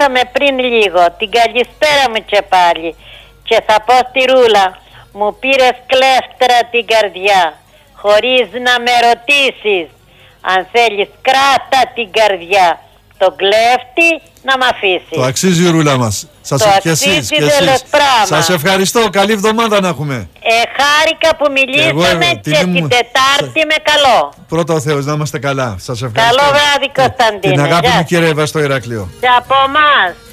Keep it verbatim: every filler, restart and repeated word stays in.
μιλήσαμε πριν λίγο. Την καλησπέρα μου και πάλι. Και θα πω στη Ρούλα, μου πήρες κλέφτρα την καρδιά, χωρίς να με ρωτήσεις. Αν θέλεις κράτα την καρδιά, τον κλέφτη να μ' αφήσεις. Το αξίζει η Ρούλα μας. Σας το και αξίζει εσείς, και εσείς. Σας ευχαριστώ, καλή εβδομάδα να έχουμε. Ε, χάρηκα που μιλήσαμε και, και την Τετάρτη με καλό. Πρώτα ο Θεός, να είμαστε καλά. Σας ευχαριστώ. Καλό βράδυ Κωνσταντίνε. Την αγάπη μου κύριε Εύα στο Ηράκλειο. Και από εμάς.